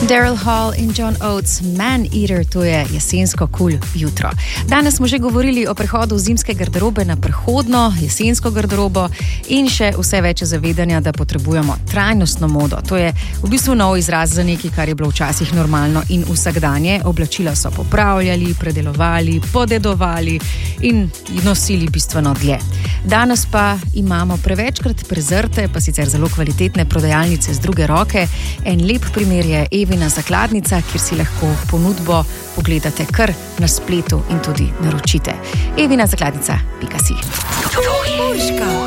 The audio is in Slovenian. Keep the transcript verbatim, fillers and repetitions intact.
Daryl Hall in John Oates, Man Eater, to je jesensko kul cool jutro. Danes smo že govorili o prehodu zimske garderobe na prehodno jesensko garderobo in še vse več zavedanja, da potrebujemo trajnostno modo. To je v bistvu nov izraz za nekaj, kar je bilo včasih normalno in vsakdanje. Oblačila so popravljali, predelovali, podedovali in nosili bistveno dlje. Danes pa imamo prevečkrat prezrte, pa sicer zelo kvalitetne prodajalnice z druge roke. En lep primer je Evina zakladnica, kjer si lahko ponudbo pogledate kar na spletu in tudi naročite. evina zakladnica pika si. To je Urška.